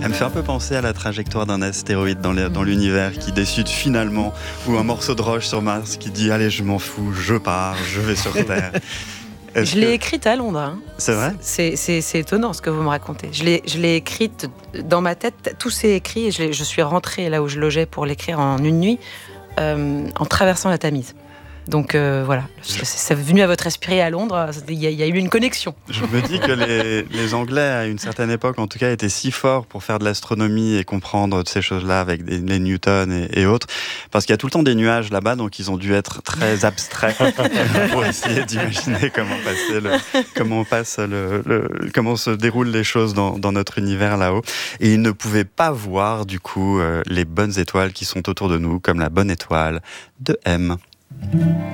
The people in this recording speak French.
Elle me fait un peu penser à la trajectoire d'un astéroïde dans l'univers qui décide finalement, ou un morceau de roche sur Mars qui dit « Allez, je m'en fous, je pars, je vais sur Terre ». Je l'ai écrite à Londres. Hein. C'est vrai ? C'est étonnant ce que vous me racontez. Je l'ai écrite dans ma tête, tout s'est écrit et je suis rentrée là où je logeais pour l'écrire en une nuit, en traversant la Tamise. Donc voilà, c'est venu à votre esprit à Londres, il y a eu une connexion. Je me dis que les Anglais, à une certaine époque, en tout cas, étaient si forts pour faire de l'astronomie et comprendre ces choses-là avec les Newton et autres, parce qu'il y a tout le temps des nuages là-bas, donc ils ont dû être très abstraits pour essayer d'imaginer comment se déroulent les choses dans notre univers là-haut. Et ils ne pouvaient pas voir, du coup, les bonnes étoiles qui sont autour de nous, comme la bonne étoile de M.